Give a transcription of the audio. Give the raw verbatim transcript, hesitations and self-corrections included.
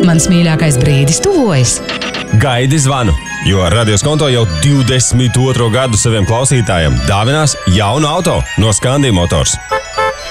Mans mīļākais brīdis tuvojas. Gaidi zvanu, jo Radio Skonto jau divdesmit otro gadu saviem klausītājiem dāvinās jaunu auto no Scandi Motors.